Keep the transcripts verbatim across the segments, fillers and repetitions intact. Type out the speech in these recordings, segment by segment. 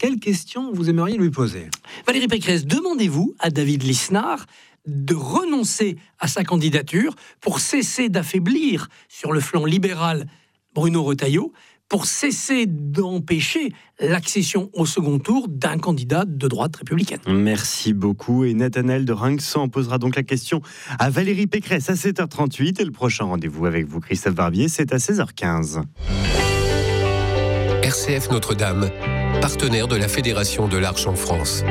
Quelle question vous aimeriez lui poser ? Valérie Pécresse, demandez-vous à David Lisnard de renoncer à sa candidature pour cesser d'affaiblir sur le flanc libéral Bruno Retailleau, pour cesser d'empêcher l'accession au second tour d'un candidat de droite républicaine. Merci beaucoup. Et Nathanaël de Rinxan posera donc la question à Valérie Pécresse à sept heures trente-huit. Et le prochain rendez-vous avec vous, Christophe Barbier, c'est à seize heures quinze. R C F Notre-Dame, partenaire de la Fédération de l'Arche en France.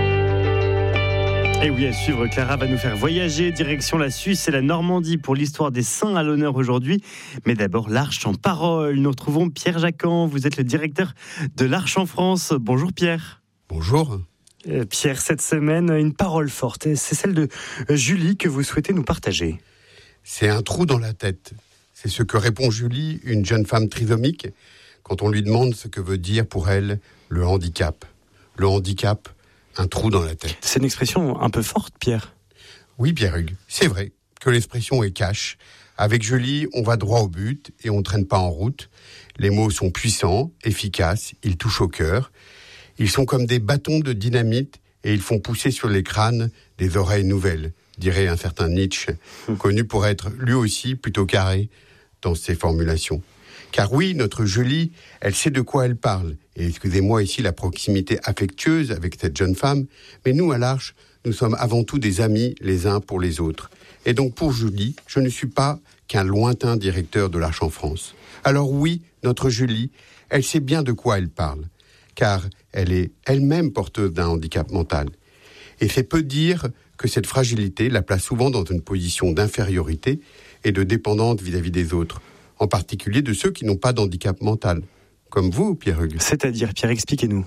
Et oui, à suivre, Clara va nous faire voyager direction la Suisse et la Normandie pour l'histoire des saints à l'honneur aujourd'hui. Mais d'abord, l'Arche en parole. Nous retrouvons Pierre Jacquan. Vous êtes le directeur de l'Arche en France. Bonjour Pierre. Bonjour. Euh, Pierre, cette semaine, une parole forte. C'est celle de Julie que vous souhaitez nous partager. C'est un trou dans la tête. C'est ce que répond Julie, une jeune femme trisomique, quand on lui demande ce que veut dire pour elle le handicap. Le handicap, un trou dans la tête. C'est une expression un peu forte, Pierre. Oui, Pierre-Hugues, c'est vrai que l'expression est cash. Avec Julie, on va droit au but et on ne traîne pas en route. Les mots sont puissants, efficaces, ils touchent au cœur. Ils sont comme des bâtons de dynamite et ils font pousser sur les crânes des oreilles nouvelles, dirait un certain Nietzsche, connu pour être lui aussi plutôt carré dans ses formulations. Car oui, notre Julie, elle sait de quoi elle parle. Et excusez-moi ici la proximité affectueuse avec cette jeune femme, mais nous, à l'Arche, nous sommes avant tout des amis les uns pour les autres. Et donc pour Julie, je ne suis pas qu'un lointain directeur de l'Arche en France. Alors oui, notre Julie, elle sait bien de quoi elle parle, car elle est elle-même porteuse d'un handicap mental. Et c'est peu dire que cette fragilité la place souvent dans une position d'infériorité et de dépendante vis-à-vis des autres, en particulier de ceux qui n'ont pas d'handicap mental, comme vous, Pierre-Hugues. C'est-à-dire, Pierre, expliquez-nous.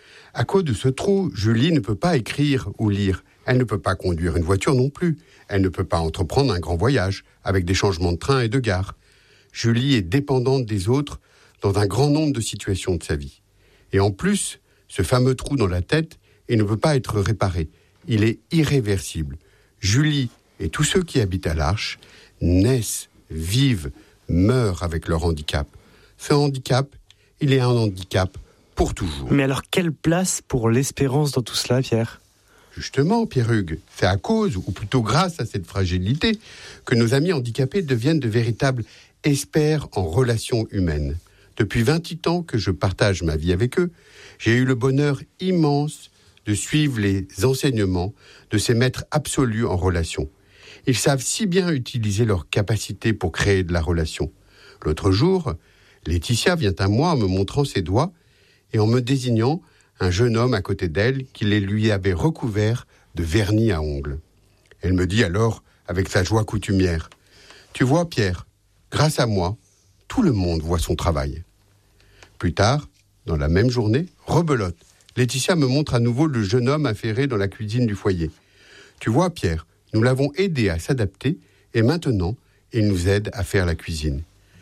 À cause de ce trou, Julie ne peut pas écrire ou lire. Elle ne peut pas conduire une voiture non plus. Elle ne peut pas entreprendre un grand voyage, avec des changements de train et de gare. Julie est dépendante des autres dans un grand nombre de situations de sa vie. Et en plus, ce fameux trou dans la tête, il ne peut pas être réparé. Il est irréversible. Julie et tous ceux qui habitent à l'Arche naissent, vivent, meurent avec leur handicap. Ce handicap, il est un handicap pour toujours. Mais alors, quelle place pour l'espérance dans tout cela, Pierre ? Justement, Pierre-Hugues, c'est à cause, ou plutôt grâce à cette fragilité, que nos amis handicapés deviennent de véritables experts en relations humaines. Depuis vingt-huit ans que je partage ma vie avec eux, j'ai eu le bonheur immense de suivre les enseignements de ces maîtres absolus en relation. Ils savent si bien utiliser leur capacité pour créer de la relation. L'autre jour, Laetitia vient à moi en me montrant ses doigts et en me désignant un jeune homme à côté d'elle qui les lui avait recouverts de vernis à ongles. Elle me dit alors, avec sa joie coutumière, « Tu vois, Pierre, grâce à moi, tout le monde voit son travail. » Plus tard, dans la même journée, rebelote, Laetitia me montre à nouveau le jeune homme affairé dans la cuisine du foyer. « Tu vois, Pierre, nous l'avons aidé à s'adapter et maintenant, il nous aide à faire la cuisine. »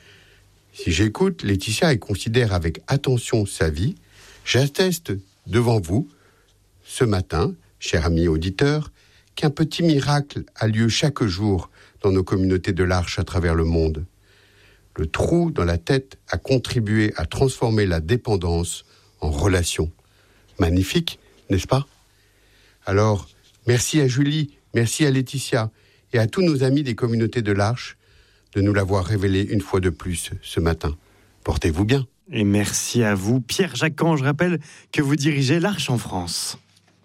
Si j'écoute Laetitia et considère avec attention sa vie, j'atteste devant vous, ce matin, cher ami auditeur, qu'un petit miracle a lieu chaque jour dans nos communautés de l'Arche à travers le monde. Le trou dans la tête a contribué à transformer la dépendance en relation. Magnifique, n'est-ce pas ? Alors, merci à Julie, merci à Laetitia et à tous nos amis des communautés de l'Arche de nous l'avoir révélé une fois de plus ce matin. Portez-vous bien. Et merci à vous, Pierre Jacquan. Je rappelle que vous dirigez l'Arche en France.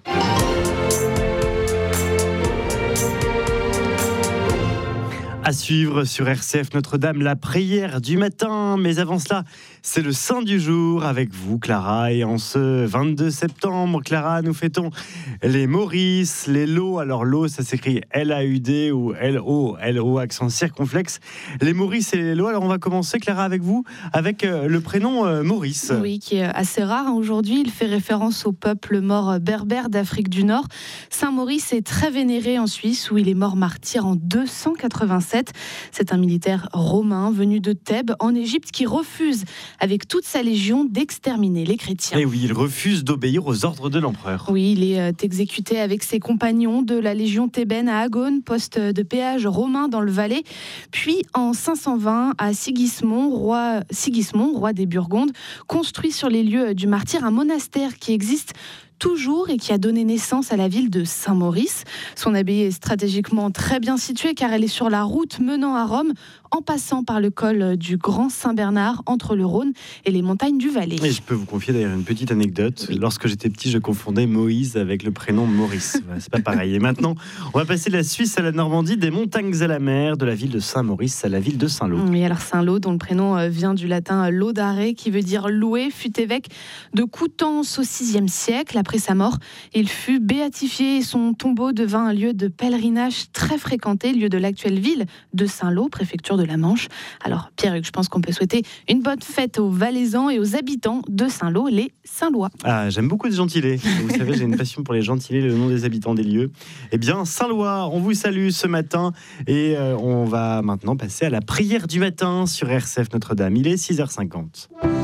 À suivre sur R C F Notre-Dame, la prière du matin. Mais avant cela, c'est le Saint du jour avec vous, Clara. Et en ce vingt-deux septembre, Clara, nous fêtons les Maurice, les Lo. Alors Lo, ça s'écrit L A U D ou L O, L O accent circonflexe. Les Maurice et les Lo. Alors on va commencer, Clara, avec vous, avec le prénom Maurice. Oui, qui est assez rare aujourd'hui. Il fait référence au peuple mort berbère d'Afrique du Nord. Saint Maurice est très vénéré en Suisse, où il est mort martyr en deux cent quatre-vingt-sept. sept. C'est un militaire romain venu de Thèbes en Égypte qui refuse avec toute sa légion d'exterminer les chrétiens. Et oui, il refuse d'obéir aux ordres de l'empereur. Oui, il est exécuté avec ses compagnons de la légion thébaine à Agone, poste de péage romain dans le Valais. Puis en cinq cent vingt à Sigismond, roi, Sigismond, roi des Burgondes, construit sur les lieux du martyre un monastère qui existe toujours et qui a donné naissance à la ville de Saint-Maurice. Son abbaye est stratégiquement très bien située car elle est sur la route menant à Rome en passant par le col du Grand Saint-Bernard entre le Rhône et les montagnes du Valais. Et je peux vous confier d'ailleurs une petite anecdote. Oui. Lorsque j'étais petit, je confondais Moïse avec le prénom Maurice. Voilà, c'est pas pareil. Et maintenant, on va passer de la Suisse à la Normandie, des montagnes à la mer, de la ville de Saint-Maurice à la ville de Saint-Lô. Oui, alors Saint-Lô, dont le prénom vient du latin laudare, qui veut dire louer, fut évêque de Coutances au sixième siècle. Après sa mort, il fut béatifié et son tombeau devint un lieu de pèlerinage très fréquenté, lieu de l'actuelle ville de Saint-Lô, préfecture de la Manche. Alors Pierre-Hugues, je pense qu'on peut souhaiter une bonne fête aux Valaisans et aux habitants de Saint-Lô, les Saint-Lois. Ah, j'aime beaucoup les gentilés. Vous savez, j'ai une passion pour les gentilés, le nom des habitants des lieux. Eh bien, Saint-Lois, on vous salue ce matin et euh, on va maintenant passer à la prière du matin sur R C F Notre-Dame. Il est six heures cinquante.